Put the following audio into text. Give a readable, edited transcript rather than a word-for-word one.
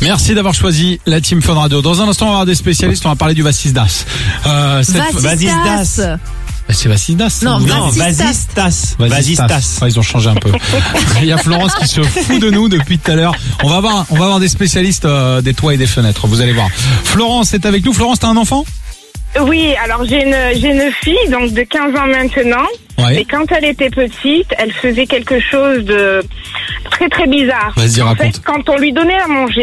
Merci d'avoir choisi la Team Fun Radio. Dans un instant, on va avoir des spécialistes. On va parler du Vasisdas. Vasisdas. C'est Vasisdas. Non, Vasistas. Ah, ils ont changé un peu. Il y a Florence qui se fout de nous depuis tout à l'heure. On va avoir des spécialistes des toits et des fenêtres. Vous allez voir. Florence est avec nous. Florence, t'as un enfant ? Oui, alors j'ai une fille donc de 15 ans maintenant. Ouais. Et quand elle était petite, elle faisait quelque chose de très très bizarre. Vas-y, En raconte. fait, quand on lui donnait à manger,